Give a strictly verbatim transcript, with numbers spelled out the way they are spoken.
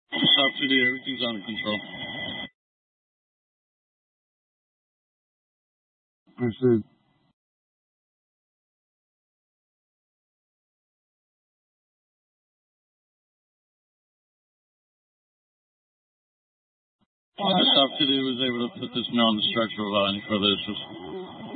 South City, everything's under control. Understood. Well, South City was able to put this mill on the structure without any further issues.